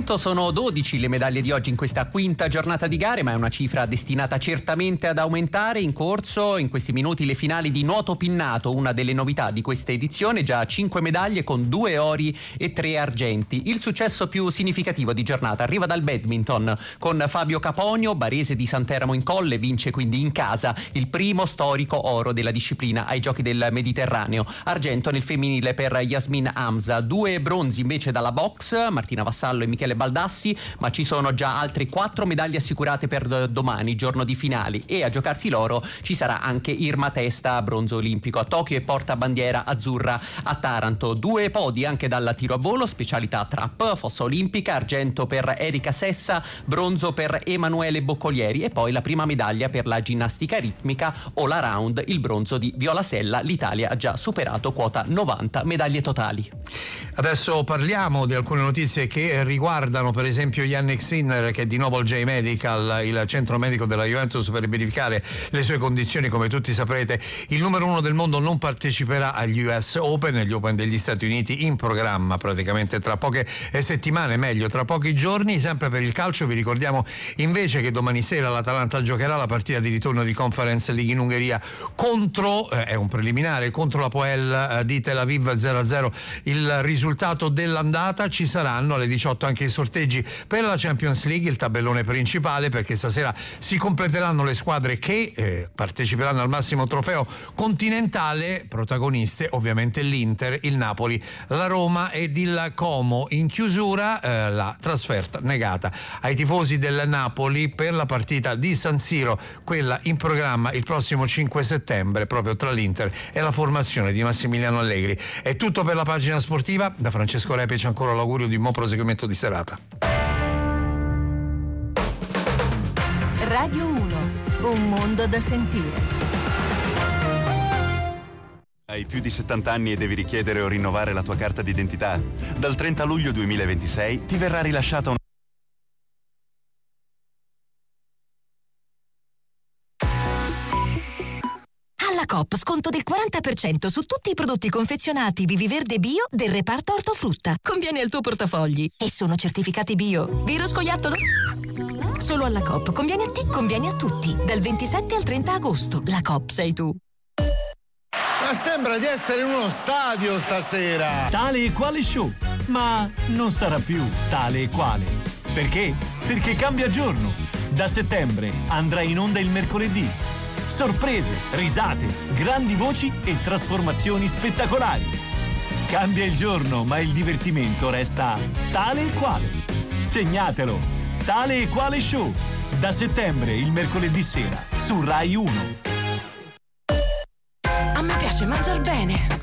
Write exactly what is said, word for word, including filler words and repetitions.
momento sono dodici le medaglie di oggi in questa quinta giornata di gare, ma è una cifra destinata certamente ad aumentare. In corso in questi minuti le finali di nuoto pinnato, una delle novità di questa edizione, già cinque medaglie con due ori e tre argenti. Il successo più significativo di giornata arriva dal badminton, con Fabio Caponio, barese di Santeramo in Colle, vince quindi in casa il primo storico oro della disciplina ai Giochi del Mediterraneo. Argento nel femminile per Yasmin Hamza, due bronzi invece dalla box, Martina Vassallo e Michele Baldassi, ma ci sono già altre quattro medaglie assicurate per domani, giorno di finali, e a giocarsi l'oro ci sarà anche Irma Testa, bronzo olimpico a Tokyo e portabandiera azzurra a Taranto. Due podi anche dal tiro a volo, specialità trap, fossa olimpica, argento per Erika Sessa, bronzo per Emanuele Boccolieri e poi la prima medaglia per la ginnastica ritmica all around, il bronzo di Viola Sella. L'Italia ha già superato quota novanta medaglie totali. Adesso parliamo di alcune notizie che riguardano per esempio Yannick Sinner, che è di nuovo al J Medical, il centro medico della Juventus, per verificare le sue condizioni. Come tutti saprete, il numero uno del mondo non parteciperà agli U S Open, gli Open degli Stati Uniti in programma praticamente tra poche settimane, meglio tra pochi giorni. Sempre per il calcio vi ricordiamo invece che domani sera l'Atalanta giocherà la partita di ritorno di Conference League in Ungheria contro, eh, è un preliminare, contro la Poel eh, di Tel Aviv zero a zero il risultato dell'andata. Ci saranno alle diciotto anche i sorteggi per la Champions League, il tabellone principale, perché stasera si completeranno le squadre che eh, parteciperanno al massimo trofeo continentale, protagoniste ovviamente l'Inter, il Napoli, la Roma ed il Como. In chiusura eh, la trasferta negata ai tifosi del Napoli per la partita di San Siro, quella in programma il prossimo cinque settembre proprio tra l'Inter e la formazione di Massimiliano Allegri. È tutto per la pagina sportiva. Da Francesco Repe c'è ancora l'augurio di un buon proseguimento di serata. Radio uno, un mondo da sentire. Hai più di settanta anni e devi richiedere o rinnovare la tua carta d'identità? Dal trenta luglio duemilaventisei ti verrà rilasciata una Alla Coop sconto del quaranta per cento su tutti i prodotti confezionati Viviverde Bio del reparto ortofrutta. Conviene al tuo portafogli e sono certificati bio. Vero scoiattolo? Solo alla Coop. Conviene a te, conviene a tutti. Dal ventisette al trenta agosto. La Coop sei tu. Ma sembra di essere in uno stadio stasera. Tale e quale show, ma non sarà più tale e quale. Perché? Perché cambia giorno. Da settembre andrà in onda il mercoledì. Sorprese, risate, grandi voci e trasformazioni spettacolari. Cambia il giorno, ma il divertimento resta tale e quale. Segnatelo. Tale e quale show. Da settembre il mercoledì sera su Rai uno. A me piace mangiar bene.